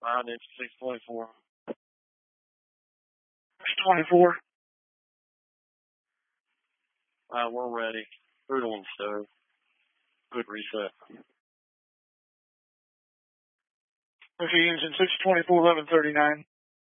5 inch 624. 624. We're ready. Food on the stove. Good reset. Okay, engine 624, 1139.